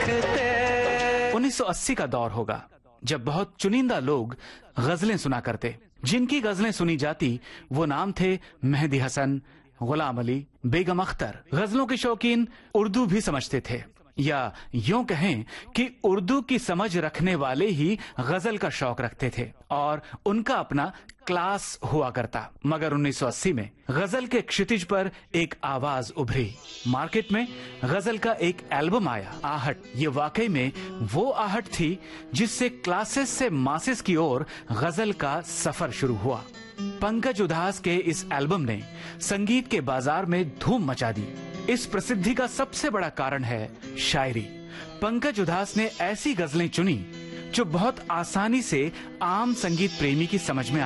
1980 का दौर होगा जब बहुत चुनिंदा लोग गजलें सुना करते। जिनकी गजलें सुनी जाती वो नाम थे मेहदी हसन, गुलाम अली, बेगम अख्तर। गजलों के शौकीन उर्दू भी समझते थे, या यूं कहें कि उर्दू की समझ रखने वाले ही गजल का शौक रखते थे और उनका अपना क्लास हुआ करता। मगर 1980 में गजल के क्षितिज पर एक आवाज उभरी। मार्केट में गजल का एक एल्बम आया, आहट। ये वाकई में वो आहट थी जिससे क्लासेस से मासेस की ओर गजल का सफर शुरू हुआ। पंकज उधास के इस एल्बम ने संगीत के बाजार में धूम मचा दी। इस प्रसिद्धि का सबसे बड़ा कारण है शायरी। पंकज उधास ने ऐसी गजलें चुनी जो बहुत आसानी से आम संगीत प्रेमी की समझ में